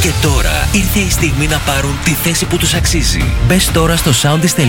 Και τώρα ήρθε η στιγμή να πάρουν τη θέση που τους αξίζει. Μπες τώρα στο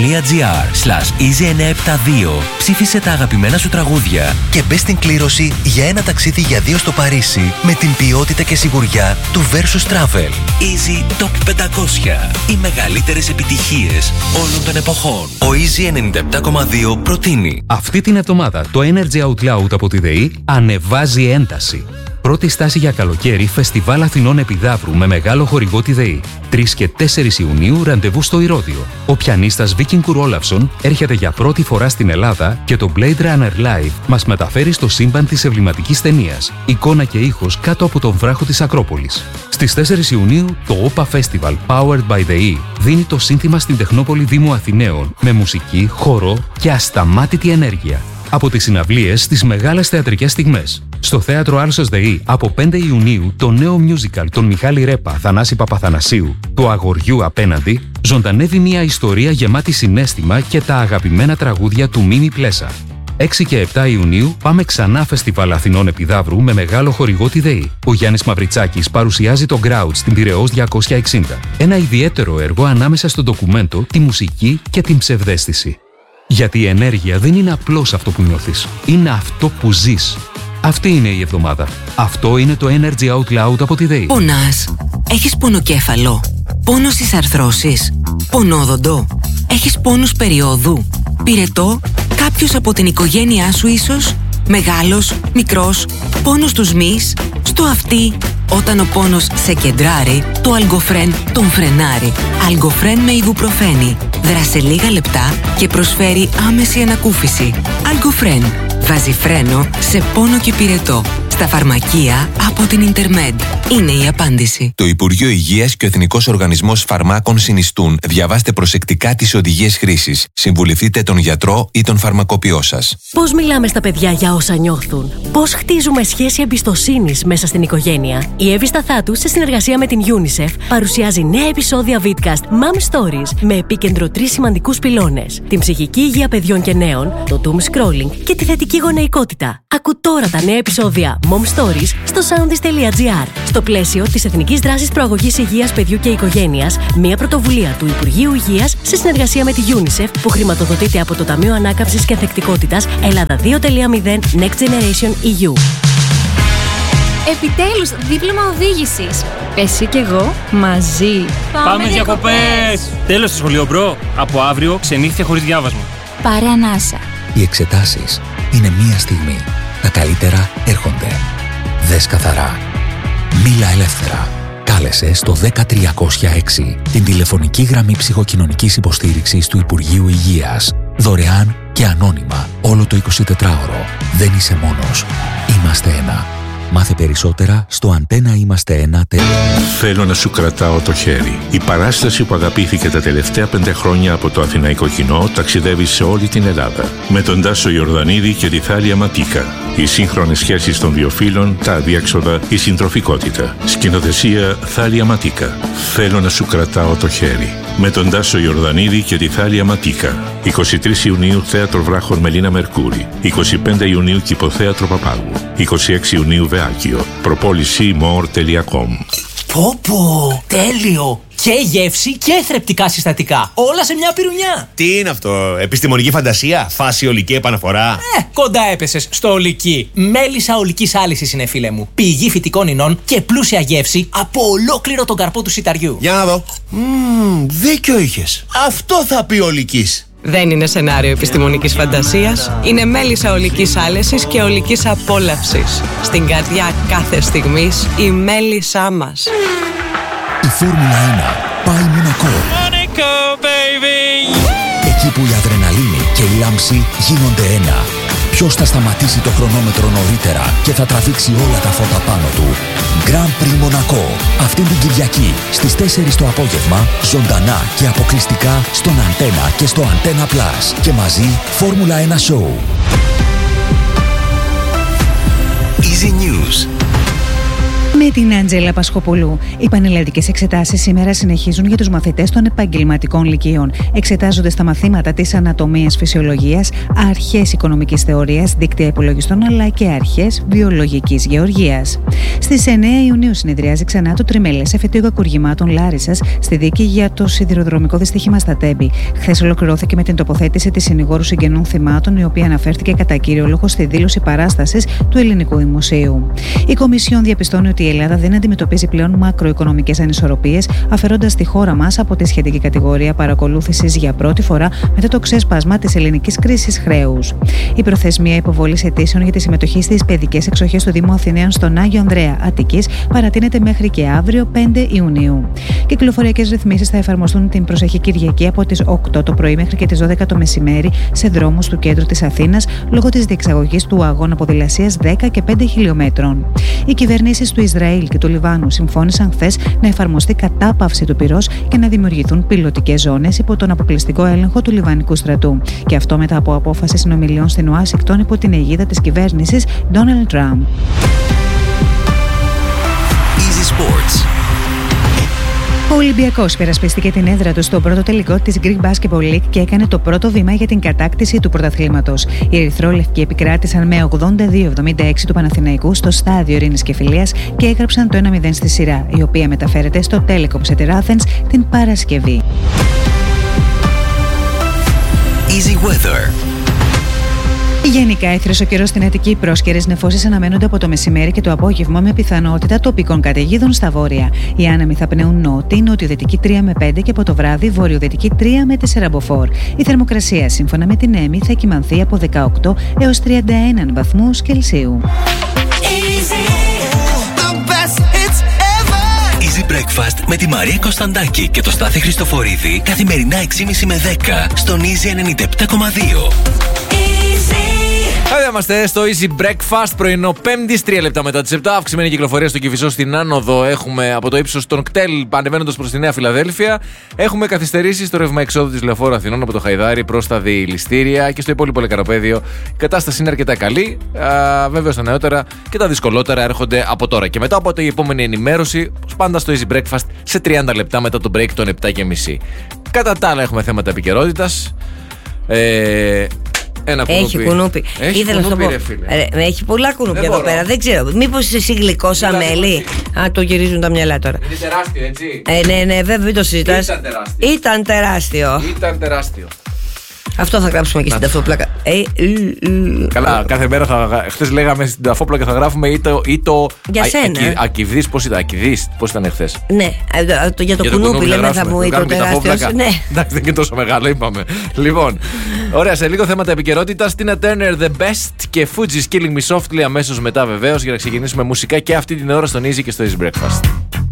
soundis.gr/easy972, ψήφισε τα αγαπημένα σου τραγούδια και μπες στην κλήρωση για ένα ταξίδι για 2 στο Παρίσι με την ποιότητα και σιγουριά του Versus Travel. Easy Top 500. Οι μεγαλύτερες επιτυχίες όλων των εποχών. Ο Easy 97,2 προτείνει. Αυτή την εβδομάδα το Energy Out Loud από τη ΔΕΗ ανεβάζει ένταση. Πρώτη στάση για καλοκαίρι, Φεστιβάλ Αθηνών Επιδαύρου με μεγάλο χορηγό τη ΔΕΗ. 3 και 4 Ιουνίου ραντεβού στο Ηρώδειο. Ο πιανίστας Βίκινγκ Ρόλαυσον έρχεται για πρώτη φορά στην Ελλάδα και το Blade Runner Live μας μεταφέρει στο σύμπαν της εμβληματικής ταινίας. Εικόνα και ήχος κάτω από τον βράχο της Ακρόπολης. Στις 4 Ιουνίου το OPA Festival Powered by ΔΕΗ δίνει το σύνθημα στην Τεχνόπολη Δήμου Αθηναίων με μουσική, χορό και ασταμάτητη ενέργεια. Από τις συναυλίες στις μεγάλες θεατρικές στιγμές. Στο Θέατρο Άλσος ΔΕΗ από 5 Ιουνίου το νέο musical των Μιχάλη Ρέπα, Θανάση Παπαθανασίου, του Αγοριού Απέναντι, ζωντανεύει μια ιστορία γεμάτη συναίσθημα και τα αγαπημένα τραγούδια του Μίμη Πλέσα. 6 και 7 Ιουνίου πάμε ξανά Φεστιβάλ Αθηνών Επιδαύρου με μεγάλο χορηγό τη ΔΕΗ. Ο Γιάννης Μαυριτσάκης παρουσιάζει το Grouch στην Πειραιώς 260. Ένα ιδιαίτερο έργο ανάμεσα στο ντοκουμέντο, τη μουσική και την ψευδαίσθηση. Γιατί η ενέργεια δεν είναι απλώς αυτό που νιώθεις, είναι αυτό που ζεις. Αυτή είναι η εβδομάδα. Αυτό είναι το Energy Out Loud από τη ΔΕΗ. Πονάς? Έχεις πονοκέφαλο? Πόνο στις αρθρώσεις? Πονόδοντο? Έχεις πόνους περιόδου? Πυρετό? Κάποιος από την οικογένειά σου ίσως? Μεγάλος? Μικρός? Πόνος στους μυς? Στο αυτί? Όταν ο πόνος σε κεντράρει, το Algofren τον φρενάρει. Algofren με ιβουπροφένη. Δράσε λίγα λεπτά και προσφέρει άμεση ανακούφιση. Algofren βάζει φρένο σε πόνο και πυρετό. Στα φαρμακεία από την Intermed. Είναι η απάντηση. Το Υπουργείο Υγείας και ο Εθνικός Οργανισμός Φαρμάκων συνιστούν. Διαβάστε προσεκτικά τις οδηγίες χρήσης. Συμβουλευτείτε τον γιατρό ή τον φαρμακοποιό σας. Πώς μιλάμε στα παιδιά για όσα νιώθουν? Πώς χτίζουμε σχέση εμπιστοσύνης μέσα στην οικογένεια? Η Εύη Σταθάτου, σε συνεργασία με την UNICEF, παρουσιάζει νέα επεισόδια vidcast Mom Stories με επίκεντρο 3 σημαντικούς πυλώνες: την ψυχική υγεία παιδιών και νέων, το doom scrolling και τη θετική γονεϊκότητα. Ακού τώρα τα νέα επεισόδια Mom Stories στο soundis.gr. Στο πλαίσιο της Εθνικής Δράσης Προαγωγής Υγείας Παιδιού και Οικογένειας, μια πρωτοβουλία του Υπουργείου Υγείας σε συνεργασία με τη UNICEF που χρηματοδοτείται από το Ταμείο Ανάκαμψης και Ανθεκτικότητας Ελλάδα 2.0 Next Generation EU. Επιτέλους, δίπλωμα οδήγησης. Εσύ και εγώ μαζί. Πάμε διακοπές! Τέλος στο σχολείο, μπρο. Από αύριο ξενύχτια χωρίς διάβασμα. Πάρε ανάσα. Οι εξετάσεις είναι μία στιγμή. Τα καλύτερα έρχονται. Δες καθαρά. Μίλα ελεύθερα. Κάλεσε στο 10306 την τηλεφωνική γραμμή ψυχοκοινωνικής υποστήριξης του Υπουργείου Υγείας. Δωρεάν και ανώνυμα όλο το 24ωρο. Δεν είσαι μόνος. Είμαστε ένα. Μάθε περισσότερα στο antenaimastena.gr. Θέλω να σου κρατάω το χέρι. Η παράσταση που αγαπήθηκε τα τελευταία 5 χρόνια από το αθηναϊκό κοινό ταξιδεύει σε όλη την Ελλάδα. Με τον Τάσο Ιορδανίδη και τη Θάλια Ματίκα. Οι σύγχρονες σχέσεις των δύο φύλων, τα αδιέξοδα, η συντροφικότητα. Σκηνοθεσία Θάλια Ματίκα. Θέλω να σου κρατάω το χέρι. Με τον Τάσο Ιορδανίδη και τη Θάλια Ματίκα. 23 Ιουνίου Θέατρο Βράχων Μελίνα Μερκούρη. 25 Ιουνίου Κηποθέατρο Παπάγου. 26 Ιουνίου Βεάκιο. Προπόληση more.com. Πω, τέλειο! Και γεύση και θρεπτικά συστατικά. Όλα σε μια πυρουνιά. Τι είναι αυτό, επιστημονική φαντασία, φάση ολική επαναφορά? Κοντά έπεσες στο ολική. Μέλισσα ολικής άλυσης είναι, φίλε μου. Πηγή φυτικών ινών και πλούσια γεύση από ολόκληρο τον καρπό του σιταριού. Για να δω. Δίκιο είχες. Αυτό θα πει ολικής. Δεν είναι σενάριο επιστημονικής φαντασίας. Είναι μέλισσα ολικής άλεσης και ολικής απόλαυσης. Στην καρδιά κάθε στιγμής η μέλισσά μας. Η Φόρμουλα 1 πάει Μονακό. Εκεί που η αδρεναλίνη και η λάμψη γίνονται ένα. Ποιος θα σταματήσει το χρονόμετρο νωρίτερα και θα τραβήξει όλα τα φώτα πάνω του? Grand Prix Μονακό. Αυτήν την Κυριακή στις 4 το απόγευμα, ζωντανά και αποκλειστικά στον Αντένα και στο Antenna Plus. Και μαζί Φόρμουλα 1 Show. Easy News. Με την Άντζελα Πασχοπουλού. Οι πανελλαδικές εξετάσεις σήμερα συνεχίζουν για τους μαθητές των επαγγελματικών λυκείων. Εξετάζονται στα μαθήματα της ανατομίας φυσιολογίας, αρχές οικονομικής θεωρίας, δίκτυα υπολογιστών αλλά και αρχές βιολογικής γεωργίας. Στις 9 Ιουνίου συνεδριάζει ξανά το τριμελές εφετείο κακουργημάτων Λάρισσας στη δίκη για το σιδηροδρομικό δυστύχημα στα Τέμπη. Χθες ολοκληρώθηκε με την τοποθέτηση της συνηγόρου συγγενών θυμάτων, η οποία αναφέρθηκε κατά κύριο λόγο στη δήλωση παράστασης του Ελληνικού Δημοσίου. Η Κομισιόν διαπιστώνει ότι η Ελλάδα δεν αντιμετωπίζει πλέον μακροοικονομικές ανισορροπίες, αφαιρώντας τη χώρα μας από τη σχετική κατηγορία παρακολούθησης για πρώτη φορά μετά το ξέσπασμα της ελληνικής κρίσης χρέους. Η προθεσμία υποβολής αιτήσεων για τη συμμετοχή στις παιδικές εξοχές του Δήμου Αθηναίων στον Άγιο Ανδρέα Αττικής παρατείνεται μέχρι και αύριο 5 Ιουνίου. Κυκλοφοριακές ρυθμίσεις θα εφαρμοστούν την προσεχή Κυριακή από τις 8 το πρωί μέχρι και τις 12 το μεσημέρι σε δρόμους του κέντρου της Αθήνας λόγω της διεξαγωγής του αγώνα ποδηλασίας 10 και 5 χιλιόμετρων. Οι κυβερνήσεις του Ισραήλ και του Λιβάνου συμφώνησαν χθες να εφαρμοστεί κατάπαυση του πυρός και να δημιουργηθούν πιλωτικές ζώνες υπό τον αποκλειστικό έλεγχο του Λιβανικού στρατού. Και αυτό μετά από απόφαση συνομιλιών στην Ουάσιγκτον υπό την αιγίδα της κυβέρνησης Ντόναλντ Τραμπ. Easy Sports. Ο Ολυμπιακός υπερασπίστηκε την έδρα του στο πρώτο τελικό της Greek Basketball League και έκανε το πρώτο βήμα για την κατάκτηση του πρωταθλήματος. Οι ερυθρόλευκοι επικράτησαν με 82-76 του Παναθηναϊκού στο στάδιο Ειρήνης και Φιλίας και έγραψαν το 1-0 στη σειρά, η οποία μεταφέρεται στο Telecom Center Athens την Παρασκευή. Easy Weather. Γενικά, έθριος ο καιρός στην Αττική, πρόσκαιρες νεφώσεις αναμένονται από το μεσημέρι και το απόγευμα με πιθανότητα τοπικών καταιγίδων στα βόρεια. Οι άνεμοι θα πνέουν νοτιοδυτική 3 με 5 και από το βράδυ βορειοδυτική 3 με 4 μποφόρ. Η θερμοκρασία, σύμφωνα με την ΕΜΗ, θα κυμανθεί από 18 έως 31 βαθμούς Κελσίου. Easy Breakfast με τη Μαρία Κωνσταντάκη και το Στάθη Χριστοφορίδη καθημερινά 6.30 με 10 στον Easy 97.2. Εδώ είμαστε στο Easy Breakfast, πρωινό 5η, 3 λεπτά μετά τις 7. Αυξημένη κυκλοφορία στο Κηφισό στην άνοδο. Έχουμε από το ύψος των κτέλ ανεβαίνοντας προς τη Νέα Φιλαδέλφια. Έχουμε καθυστερήσει στο ρεύμα εξόδου της Λεωφόρου Αθηνών από το Χαϊδάρι προς τα Διηλιστήρια και στο υπόλοιπο Λεκανοπαίδιο. Η κατάσταση είναι αρκετά καλή. Βέβαια, στα νεότερα και τα δυσκολότερα έρχονται από τώρα και μετά. Από την επόμενη ενημέρωση, ως πάντα στο Easy Breakfast σε 30 λεπτά μετά το break των 7.30. Κατά τα άλλα, έχουμε θέματα επικαιρότητας. Έχει κουνούπι. Ήθελα να το πω. Έχει πολλά κουνούπια εδώ πέρα. Δεν ξέρω. Μήπως εσύ γλυκό σαν μέλι. Α, το γυρίζουν τα μυαλά τώρα. Είναι τεράστιο, έτσι. Ναι, βέβαια, μην το συζητάς. Ήταν τεράστιο. Αυτό θα γράψουμε και στην ταφόπλακα. Καλά, κάθε μέρα χθες λέγαμε στην ταφόπλακα θα γράφουμε ή το. Για σένα. Ακηδής, πώς ήταν, πώς ήταν χθες. Ναι, για το κουνούπι λέμε θα μου ή το τεράστιο. Ναι. Εντάξει, δεν είναι τόσο μεγάλο, είπαμε. Λοιπόν, ωραία, σε λίγο θέματα επικαιρότητας. Tina Turner, The Best και Fuji's Killing Me Softly αμέσως μετά βεβαίως για να ξεκινήσουμε μουσικά και αυτή την ώρα στον Easy και στο Easy Breakfast.